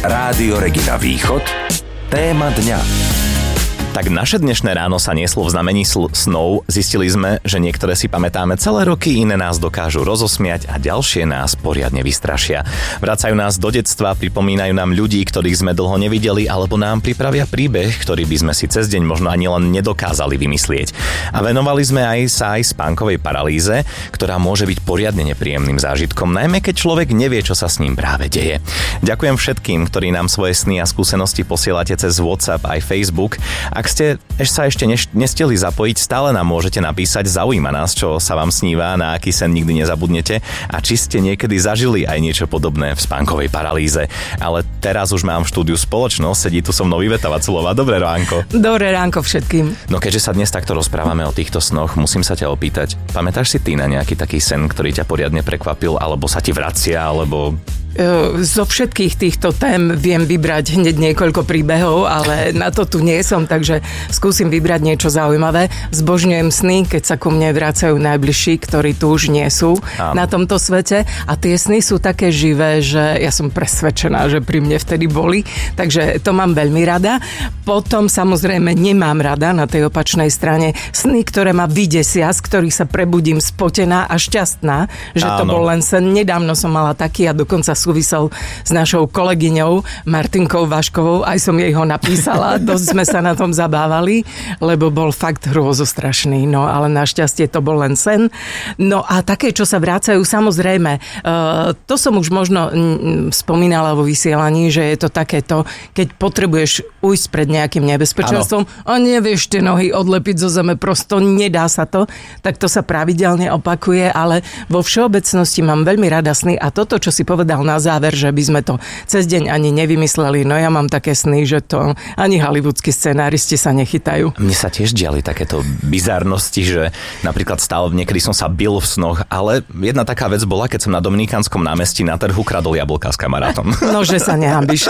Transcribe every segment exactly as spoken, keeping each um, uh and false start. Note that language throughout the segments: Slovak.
Rádio Regina Východ. Téma dňa. Tak naše dnešné ráno sa nieslo v znamení sl- snov. Zistili sme, že niektoré si pamätáme celé roky, iné nás dokážu rozosmiať a ďalšie nás poriadne vystrašia. Vracajú nás do detstva, pripomínajú nám ľudí, ktorých sme dlho nevideli, alebo nám pripravia príbeh, ktorý by sme si cez deň možno ani len nedokázali vymyslieť. A venovali sme aj sa aj spánkovej paralýze, ktorá môže byť poriadne nepríjemným zážitkom, najmä keď človek nevie, čo sa s ním práve deje. Ďakujem všetkým, ktorí nám svoje sny a skúsenosti posielate cez WhatsApp aj Facebook. Ak ste sa ešte nestihli zapojiť, stále nám môžete napísať, zaujíma nás, čo sa vám sníva, na aký sen nikdy nezabudnete a či ste niekedy zažili aj niečo podobné v spánkovej paralýze. Ale teraz už mám v štúdiu spoločnosť, sedí tu so mnou Iveta Vaculová. Dobré ránko. Dobré ránko všetkým. No keďže sa dnes takto rozprávame o týchto snoch, musím sa ťa opýtať, pamätáš si ty na nejaký taký sen, ktorý ťa poriadne prekvapil, alebo sa ti vracia, alebo... Zo všetkých týchto tém viem vybrať hneď niekoľko príbehov, ale na to tu nie som, takže skúsim vybrať niečo zaujímavé. Zbožňujem sny, keď sa ku mne vracajú najbližší, ktorí tu už nie sú Áno. na tomto svete. A tie sny sú také živé, že ja som presvedčená, že pri mne vtedy boli. Takže to mám veľmi rada. Potom samozrejme nemám rada na tej opačnej strane sny, ktoré ma vydesia, z ktorých sa prebudím spotená a šťastná, že Áno. to bol len sen. Nedávno som mala taký a dokonca súvisel s našou kolegyňou Martinkou Vaškovou, aj som jej ho napísala, dosť sme sa na tom zabávali, lebo bol fakt hrôzostrašný, no ale našťastie to bol len sen. No a také, čo sa vrácajú, samozrejme, uh, to som už možno mm, spomínala vo vysielaní, že je to takéto, keď potrebuješ ujsť pred nejakým nebezpečenstvom ano. A nevieš tie nohy odlepiť zo zeme, prosto nedá sa to, tak to sa pravidelne opakuje, ale vo všeobecnosti mám veľmi rada sny a toto, čo si povedal na záver, že by sme to cez deň ani nevymysleli. No ja mám také sny, že to ani hollywoodskí scenáristi sa nechytajú. Mne sa tiež diali takéto bizarnosti, že napríklad stále niekedy som sa bil v snoch, ale jedna taká vec bola, keď som na Dominikánskom námestí na trhu kradol jablká s kamarátom. No, že sa nehanbíš.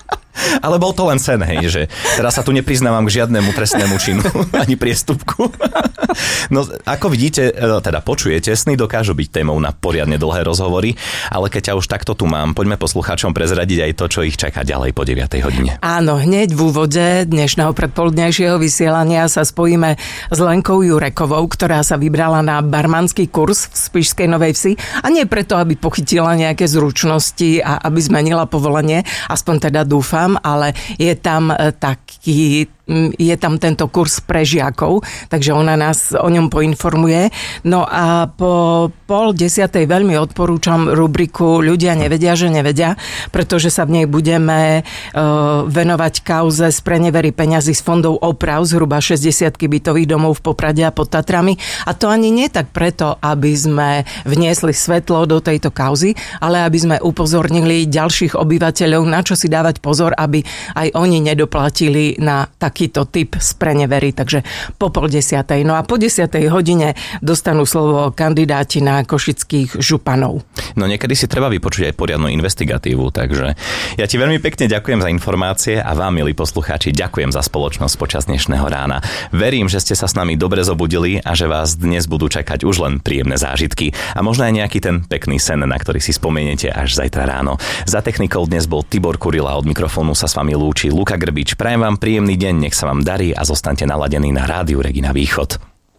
Ale bol to len sen, hej, že teraz sa tu nepriznávam k žiadnemu trestnému činu, ani priestupku. No, ako vidíte, teda počujete, sny dokážu byť témou na poriadne dlhé rozhovory, ale keď ťa už takto tu mám, poďme poslucháčom prezradiť aj to, čo ich čaká ďalej po deviatej hodine. Áno, hneď v úvode dnešného predpoludnejšieho vysielania sa spojíme s Lenkou Jurekovou, ktorá sa vybrala na barmanský kurz v Spišskej Novej Vsi a nie preto, aby pochytila nejaké zručnosti a aby zmenila povolenie, aspoň teda dúfam, ale je tam taký je tam tento kurz pre žiakov, takže ona nás o ňom poinformuje. No a po pol desiatej veľmi odporúčam rubriku Ľudia nevedia, že nevedia, pretože sa v nej budeme uh, venovať kauze sprenevery peňazí z fondov oprav zhruba šesťdesiatky bytových domov v Poprade a pod Tatrami. A to ani nie tak preto, aby sme vniesli svetlo do tejto kauzy, ale aby sme upozornili ďalších obyvateľov, na čo si dávať pozor, aby aj oni nedoplatili na takýto typ sprenevery, takže po pol desiatej. No a po desiatej hodine dostanú slovo kandidáti na košických županov. No niekedy si treba vypočuť aj poriadnu investigatívu, takže ja ti veľmi pekne ďakujem za informácie a vám, milí poslucháči, ďakujem za spoločnosť počas dnešného rána. Verím, že ste sa s nami dobre zobudili a že vás dnes budú čakať už len príjemné zážitky a možno aj nejaký ten pekný sen, na ktorý si spomeniete až zajtra ráno. Za technikou dnes bol Tibor Kurila, od mikrofónu sa s vami lúči Luka Grbič. Prajem vám príjemný deň, nech sa vám darí a zostaňte naladení na Rádiu Regina Východ.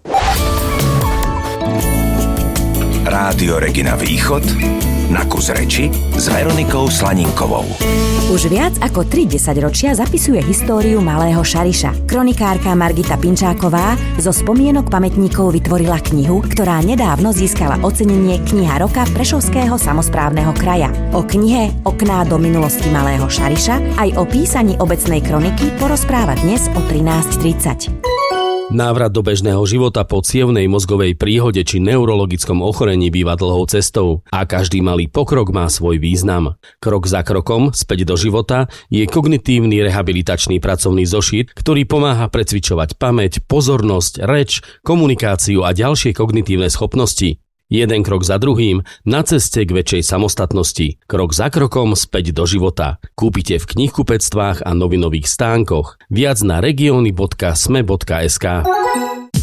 Rádio Regina Východ, na kus reči s Veronikou Slaninkovou. Už viac ako tri desaťročia zapisuje históriu Malého Šariša. Kronikárka Margita Pinčáková zo spomienok pamätníkov vytvorila knihu, ktorá nedávno získala ocenenie Kniha roka Prešovského samosprávneho kraja. O knihe Okná do minulosti Malého Šariša aj o písaní obecnej kroniky porozpráva dnes o trinásť tridsať. Návrat do bežného života po cievnej mozgovej príhode či neurologickom ochorení býva dlhou cestou a každý malý pokrok má svoj význam. Krok za krokom späť do života je kognitívny rehabilitačný pracovný zošit, ktorý pomáha precvičovať pamäť, pozornosť, reč, komunikáciu a ďalšie kognitívne schopnosti. Jeden krok za druhým na ceste k väčšej samostatnosti. Krok za krokom späť do života. Kúpite v knihkupectvách a novinových stánkoch. Viac na regióny bodka es em e bodka es ká.